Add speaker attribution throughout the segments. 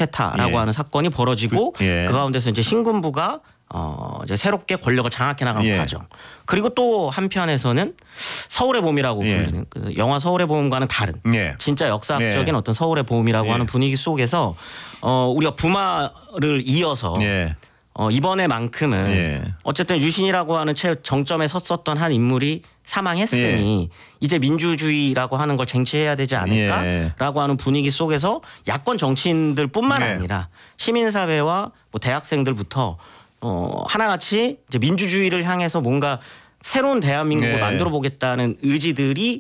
Speaker 1: 쿠데타라고
Speaker 2: 예.
Speaker 1: 하는 사건이 벌어지고
Speaker 2: 예.
Speaker 1: 그 가운데서 이제 신군부가 이제 새롭게 권력을 장악해 나가는
Speaker 2: 예.
Speaker 1: 과정. 그리고 또 한편에서는 서울의 봄이라고
Speaker 2: 예.
Speaker 1: 불리는 그 영화 서울의 봄과는 다른
Speaker 2: 예.
Speaker 1: 진짜 역사학적인
Speaker 2: 예.
Speaker 1: 어떤 서울의 봄이라고
Speaker 2: 예.
Speaker 1: 하는 분위기 속에서 우리가 부마를 이어서
Speaker 2: 예.
Speaker 1: 이번에만큼은
Speaker 2: 예.
Speaker 1: 어쨌든 유신이라고 하는 정점에 섰었던 한 인물이 사망했으니 이제 민주주의라고 하는 걸 쟁취해야 되지 않을까라고 하는 분위기 속에서 야권 정치인들뿐만
Speaker 2: 예.
Speaker 1: 아니라 시민사회와 뭐 대학생들부터 하나같이 이제 민주주의를 향해서 뭔가 새로운 대한민국을
Speaker 2: 예.
Speaker 1: 만들어 보겠다는 의지들이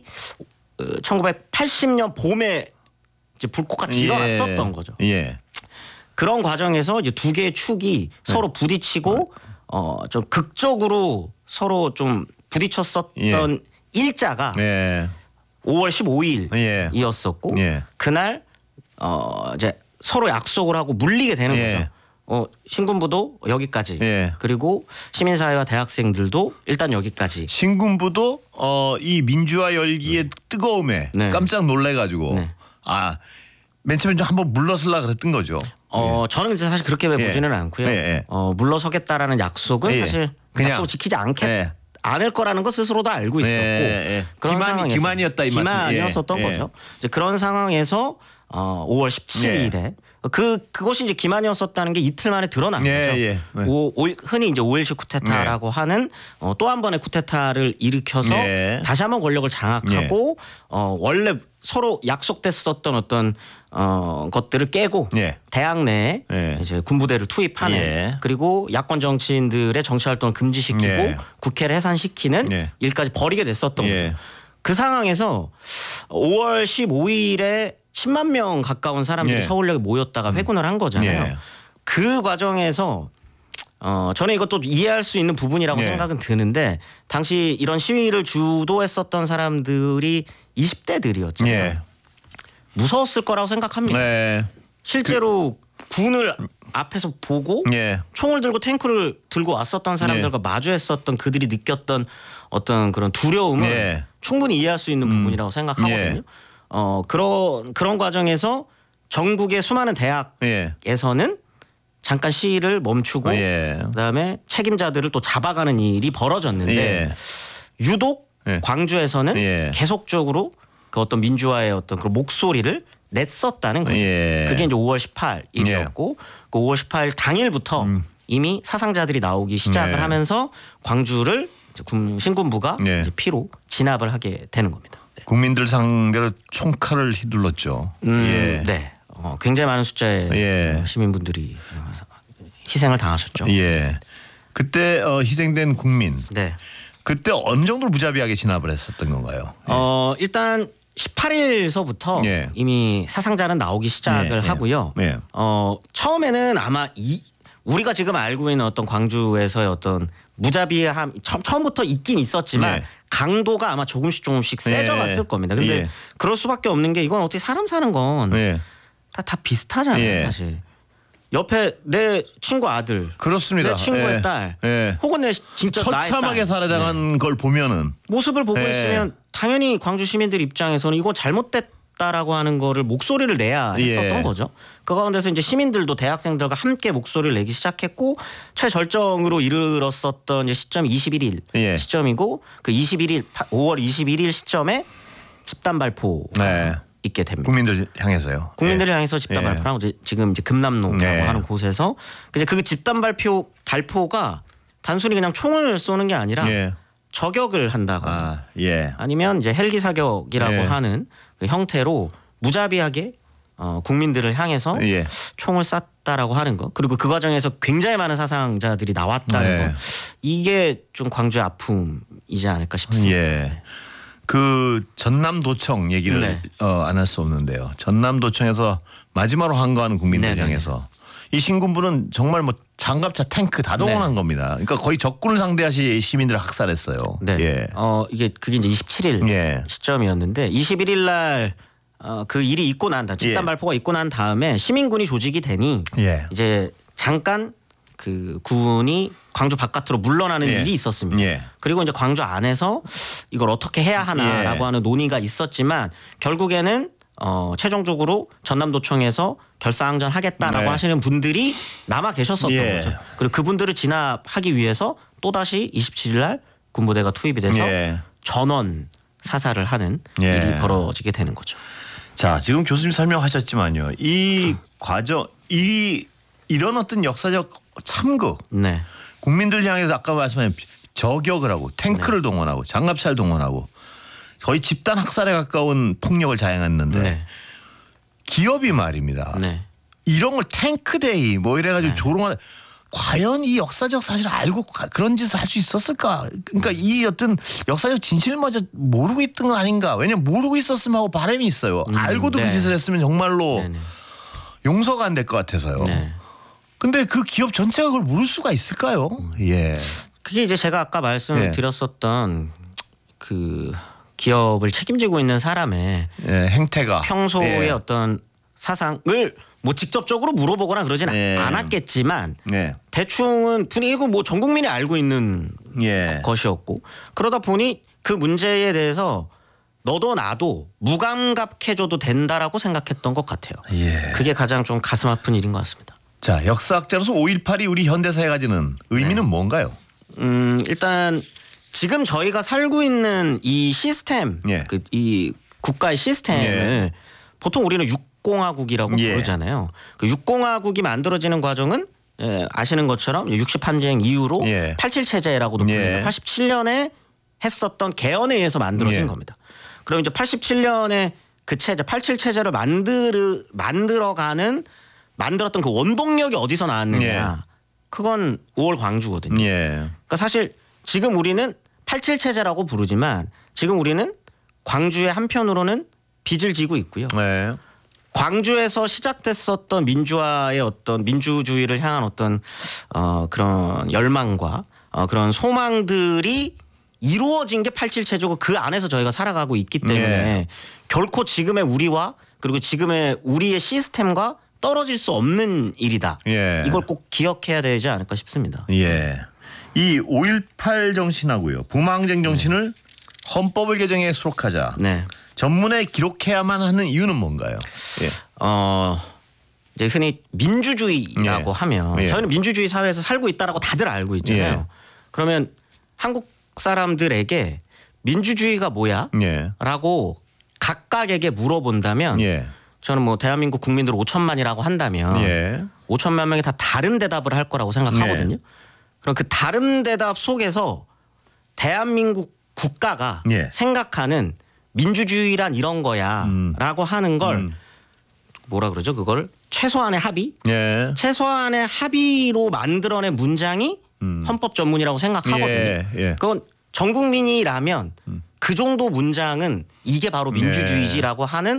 Speaker 1: 1980년 봄에 이제 불꽃같이 일어났었던 거죠.
Speaker 2: 예.
Speaker 1: 그런 과정에서 이제 두 개의 축이 서로 부딪히고 좀 극적으로 서로 좀 부딪혔었던 일자가
Speaker 2: 예.
Speaker 1: 5월
Speaker 2: 예.
Speaker 1: 15일이었었고
Speaker 2: 예.
Speaker 1: 그날 이제 서로 약속을 하고 물리게 되는
Speaker 2: 예.
Speaker 1: 거죠. 신군부도 여기까지
Speaker 2: 예.
Speaker 1: 그리고 시민사회와 대학생들도 일단 여기까지.
Speaker 2: 신군부도 이 민주화 열기의 뜨거움에
Speaker 1: 네.
Speaker 2: 깜짝 놀래가지고
Speaker 1: 네.
Speaker 2: 맨 처음에 좀 한번 물러서려 그랬던 거죠.
Speaker 1: 저는 이제 사실 그렇게 보지는 않고요.
Speaker 2: 예.
Speaker 1: 물러서겠다라는 약속은
Speaker 2: 예.
Speaker 1: 사실
Speaker 2: 그냥
Speaker 1: 약속을 지키지 않겠.
Speaker 2: 예.
Speaker 1: 않을 거라는 거 스스로도 알고 있었고
Speaker 2: 예.
Speaker 1: 그런 상황에서
Speaker 2: 기만이었다 이 말씀.
Speaker 1: 기만이었었던
Speaker 2: 예.
Speaker 1: 거죠. 이제 그런 상황에서 5월 17일에 그것이 이제 기만이었었다는 게 이틀 만에 드러난
Speaker 2: 예.
Speaker 1: 거죠. 흔히 이제 5.16 쿠데타라고 하는 또 한 번의 쿠데타를 일으켜서 다시 한번 권력을 장악하고 원래 서로 약속됐었던 어떤 것들을 깨고 대학 내에 이제 군부대를 투입하는 그리고 야권 정치인들의 정치 활동을 금지시키고 국회를 해산시키는 일까지 벌이게 됐었던 거죠. 그 상황에서 5월 15일에 10만 명 가까운 사람들이 서울역에 모였다가 회군을 한 거잖아요. 그 과정에서 저는 이것도 이해할 수 있는 부분이라고 생각은 드는데 당시 이런 시위를 주도했었던 사람들이 20대들이었잖아요. 무서웠을 거라고 생각합니다. 실제로 군을 앞에서 보고 총을 들고 탱크를 들고 왔었던 사람들과 마주했었던 그들이 느꼈던 어떤 그런 두려움은 충분히 이해할 수 있는 부분이라고 생각하거든요. 그런 과정에서 전국의 수많은 대학에서는 잠깐 시위를 멈추고 그다음에 책임자들을 또 잡아가는 일이 벌어졌는데 유독 광주에서는 계속적으로 그 어떤 민주화의 어떤 그런 목소리를 냈었다는 거죠. 그게 이제 5월 18일이었고 그 5월 18일 당일부터 이미 사상자들이 나오기 시작을 하면서 광주를 신군부가 이제 피로 진압을 하게 되는 겁니다.
Speaker 2: 국민들 상대로 총칼을 휘둘렀죠.
Speaker 1: 네. 굉장히 많은 숫자의 시민분들이 희생을 당하셨죠.
Speaker 2: 그때 희생된 국민.
Speaker 1: 네.
Speaker 2: 그때 어느 정도로 무자비하게 진압을 했었던 건가요?
Speaker 1: 일단 18일서부터 이미 사상자는 나오기 시작을 하고요. 처음에는 아마 우리가 지금 알고 있는 어떤 광주에서의 어떤 무자비함 처음부터 있긴 있었지만 강도가 아마 조금씩 세져갔을 겁니다. 근데 그럴 수밖에 없는 게 이건 어떻게 사람 사는 건 다 비슷하잖아요, 사실. 옆에 내 친구 아들,
Speaker 2: 그렇습니다.
Speaker 1: 내 친구의 딸, 혹은 내 진짜 나의
Speaker 2: 처참하게
Speaker 1: 딸.
Speaker 2: 살해당한 걸 보면은
Speaker 1: 모습을 보고 있으면 당연히 광주 시민들 입장에서는 이건 잘못됐다라고 하는 거를 목소리를 내야 했었던 거죠. 그 가운데서 이제 시민들도 대학생들과 함께 목소리를 내기 시작했고 최절정으로 이르렀었던 이제 시점이 21일 시점이고 그 5월 21일 시점에 집단 발포. 있게 됩니다.
Speaker 2: 국민들 향해서요.
Speaker 1: 국민들을 향해서 집단 발표를 하고 지금 이제 금남로라고 하는 곳에서 그 집단 발포가 단순히 그냥 총을 쏘는 게 아니라 저격을 한다거나 아니면 이제 헬기 사격이라고 하는 그 형태로 무자비하게 국민들을 향해서 총을 쐈다라고 하는 거 그리고 그 과정에서 굉장히 많은 사상자들이 나왔다는 거 이게 좀 광주의 아픔이지 않을까 싶습니다.
Speaker 2: 그 전남도청 얘기를 안 할 수 없는데요. 전남도청에서 마지막으로 항거하는 국민들 향해서 이 신군부는 정말 뭐 장갑차 탱크 다 동원한 겁니다. 그러니까 거의 적군을 상대하시 시민들을 학살했어요. 그게 이제 27일 시점이었는데 21일 날 그 일이 있고 난 다음 집단 발포가 있고 난 다음에 시민군이 조직이 되니 이제 잠깐 그 군이 광주 바깥으로 물러나는 일이 있었습니다. 그리고 이제 광주 안에서 이걸 어떻게 해야 하나라고 하는 논의가 있었지만 결국에는
Speaker 1: 최종적으로 전남도청에서 결사항전 하겠다라고
Speaker 2: 네.
Speaker 1: 하시는 분들이 남아 계셨었던
Speaker 2: 예.
Speaker 1: 거죠. 그리고 그분들을 진압하기 위해서 또다시 27일 날 군부대가 투입이 돼서
Speaker 2: 예.
Speaker 1: 전원 사살을 하는
Speaker 2: 예.
Speaker 1: 일이 벌어지게 되는 거죠.
Speaker 2: 자, 지금 교수님 설명하셨지만요. 이 과정, 이런 어떤 역사적 참극,
Speaker 1: 네.
Speaker 2: 국민들 향해서 아까 말씀하신 저격을 하고 탱크를 동원하고 장갑차를 동원하고 거의 집단 학살에 가까운 폭력을 자행했는데
Speaker 1: 네.
Speaker 2: 기업이 말입니다.
Speaker 1: 네.
Speaker 2: 이런 걸 탱크데이 뭐 이래가지고 조롱하는 과연 이 역사적 사실을 알고 그런 짓을 할 수 있었을까? 그러니까 이 어떤 역사적 진실마저 모르고 있던 건 아닌가? 왜냐면 모르고 있었으면 하고 바람이 있어요. 알고도
Speaker 1: 네.
Speaker 2: 그 짓을 했으면 정말로
Speaker 1: 네네.
Speaker 2: 용서가 안 될 것 같아서요.
Speaker 1: 네.
Speaker 2: 근데 그 기업 전체가 그걸 모를 수가 있을까요? 예.
Speaker 1: 그게 이제 제가 아까 말씀드렸었던 그 기업을 책임지고 있는 사람의
Speaker 2: 예, 행태가
Speaker 1: 평소의
Speaker 2: 예.
Speaker 1: 어떤 사상을 뭐 직접적으로 물어보거나 그러진
Speaker 2: 예.
Speaker 1: 않았겠지만
Speaker 2: 예.
Speaker 1: 대충은 분위기고 뭐 전 국민이 알고 있는
Speaker 2: 예.
Speaker 1: 것이었고 그러다 보니 그 문제에 대해서 너도 나도 무감각해줘도 된다라고 생각했던 것 같아요.
Speaker 2: 예.
Speaker 1: 그게 가장 좀 가슴 아픈 일인 것 같습니다.
Speaker 2: 자, 역사학자로서 5.18이 우리 현대사에 가지는 의미는 뭔가요?
Speaker 1: 일단 지금 저희가 살고 있는 이 시스템,
Speaker 2: 예.
Speaker 1: 이 국가의 시스템을 보통 우리는 육공화국이라고
Speaker 2: 예.
Speaker 1: 부르잖아요. 그 육공화국이 만들어지는 과정은 아시는 것처럼 60한쟁 이후로
Speaker 2: 예.
Speaker 1: 87 체제라고도
Speaker 2: 예.
Speaker 1: 불리는 87년에 했었던 개헌에 의해서 만들어진
Speaker 2: 예.
Speaker 1: 겁니다. 그럼 이제 87년에 그 체제, 87 체제를 만들었던 그 원동력이 어디서 나왔느냐?
Speaker 2: 예.
Speaker 1: 그건 5월 광주거든요.
Speaker 2: 예.
Speaker 1: 그러니까 사실 지금 우리는 87 체제라고 부르지만 지금 우리는 광주의 한편으로는 빚을 지고 있고요.
Speaker 2: 네.
Speaker 1: 광주에서 시작됐었던 민주화의 어떤 민주주의를 향한 어떤 그런 열망과 그런 소망들이 이루어진 게 87 체제고 그 안에서 저희가 살아가고 있기 때문에
Speaker 2: 예.
Speaker 1: 결코 지금의 우리와 그리고 지금의 우리의 시스템과 떨어질 수 없는 일이다.
Speaker 2: 예.
Speaker 1: 이걸 꼭 기억해야 되지 않을까 싶습니다.
Speaker 2: 예. 이 5.18 정신하고요. 부마항쟁 정신을 헌법을 개정에 수록하자.
Speaker 1: 네.
Speaker 2: 전문에 기록해야만 하는 이유는 뭔가요? 예.
Speaker 1: 이제 흔히 민주주의라고
Speaker 2: 예.
Speaker 1: 하면
Speaker 2: 예.
Speaker 1: 저희는 민주주의 사회에서 살고 있다라고 다들 알고 있잖아요.
Speaker 2: 예.
Speaker 1: 그러면 한국 사람들에게 민주주의가 뭐야?
Speaker 2: 예.
Speaker 1: 라고 각각에게 물어본다면
Speaker 2: 예.
Speaker 1: 저는 뭐 대한민국 국민들 5천만이라고 한다면
Speaker 2: 예.
Speaker 1: 5천만 명이 다 다른 대답을 할 거라고 생각하거든요. 그럼 그 다른 대답 속에서 대한민국 국가가
Speaker 2: 예.
Speaker 1: 생각하는 민주주의란 이런 거야 라고 하는 걸 뭐라 그러죠? 그걸 최소한의 합의?
Speaker 2: 예.
Speaker 1: 최소한의 합의로 만들어낸 문장이 헌법 전문이라고 생각하거든요.
Speaker 2: 예. 예.
Speaker 1: 그건 전 국민이라면 그 정도 문장은 이게 바로 민주주의지라고 하는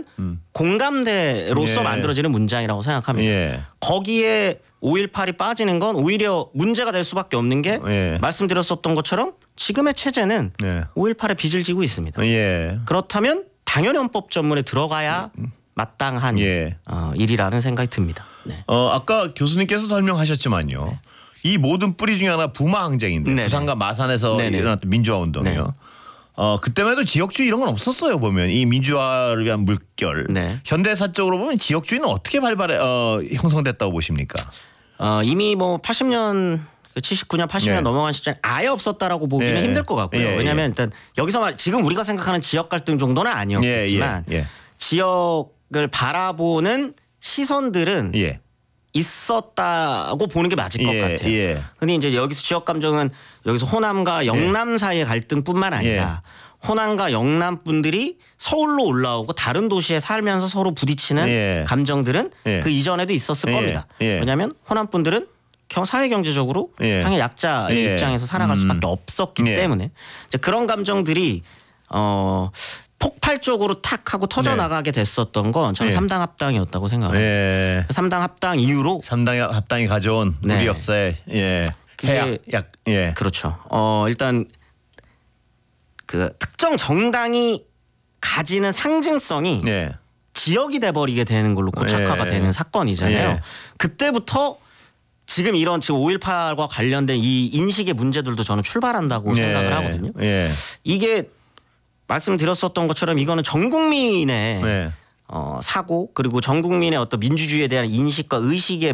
Speaker 1: 공감대로서
Speaker 2: 예.
Speaker 1: 만들어지는 문장이라고 생각합니다.
Speaker 2: 예.
Speaker 1: 거기에 5.18이 빠지는 건 오히려 문제가 될 수밖에 없는 게
Speaker 2: 예.
Speaker 1: 말씀드렸었던 것처럼 지금의 체제는
Speaker 2: 예.
Speaker 1: 5.18에 빚을 지고 있습니다.
Speaker 2: 예.
Speaker 1: 그렇다면 당연히 헌법 전문에 들어가야 마땅한
Speaker 2: 예.
Speaker 1: 일이라는 생각이 듭니다. 네.
Speaker 2: 아까 교수님께서 설명하셨지만요. 이 모든 뿌리 중에 하나 부마항쟁인데
Speaker 1: 네네.
Speaker 2: 부산과 마산에서
Speaker 1: 네네.
Speaker 2: 일어났던 민주화 운동이요.
Speaker 1: 네.
Speaker 2: 그때만 해도 지역주의 이런 건 없었어요. 보면 이 민주화를 위한 물결.
Speaker 1: 네.
Speaker 2: 현대사적으로 보면 지역주의는 어떻게 형성됐다고 보십니까?
Speaker 1: 이미 뭐 80년 79년 80년
Speaker 2: 예.
Speaker 1: 넘어간 시점에 아예 없었다라고 보기는
Speaker 2: 예.
Speaker 1: 힘들 것 같고요.
Speaker 2: 예.
Speaker 1: 왜냐하면 일단 여기서 지금 우리가 생각하는 지역 갈등 정도는 아니었겠지만
Speaker 2: 예.
Speaker 1: 지역을 바라보는 시선들은
Speaker 2: 예.
Speaker 1: 있었다고 보는 게 맞을 것
Speaker 2: 예.
Speaker 1: 같아요.
Speaker 2: 예.
Speaker 1: 근데 이제 여기서 지역 감정은 여기서 호남과 영남 사이의 갈등뿐만 아니라 호남과 영남 분들이 서울로 올라오고 다른 도시에 살면서 서로 부딪히는
Speaker 2: 예.
Speaker 1: 감정들은
Speaker 2: 예.
Speaker 1: 그 이전에도 있었을
Speaker 2: 예.
Speaker 1: 겁니다.
Speaker 2: 예.
Speaker 1: 왜냐하면 호남 분들은 사회 경제적으로
Speaker 2: 예.
Speaker 1: 당연히 약자의
Speaker 2: 예.
Speaker 1: 입장에서 살아갈 수밖에 없었기
Speaker 2: 예.
Speaker 1: 때문에 이제 그런 감정들이 폭발적으로 탁 하고 터져
Speaker 2: 네.
Speaker 1: 나가게 됐었던 건 저는
Speaker 2: 예.
Speaker 1: 3당 합당이었다고 생각합니다.
Speaker 2: 예.
Speaker 1: 3당 합당 이후로
Speaker 2: 3당 합당이 가져온
Speaker 1: 네.
Speaker 2: 우리 역사에
Speaker 1: 그게
Speaker 2: 예.
Speaker 1: 그렇죠. 일단 그 특정 정당이 가지는 상징성이
Speaker 2: 예.
Speaker 1: 지역이 돼버리게 되는 걸로 고착화가
Speaker 2: 예.
Speaker 1: 되는 사건이잖아요.
Speaker 2: 예.
Speaker 1: 그때부터 지금 5.18과 관련된 이 인식의 문제들도 저는 출발한다고 생각을 하거든요.
Speaker 2: 예.
Speaker 1: 이게 말씀드렸었던 것처럼 이거는 전 국민의
Speaker 2: 네.
Speaker 1: 사고 그리고 전 국민의 어떤 민주주의에 대한 인식과 의식의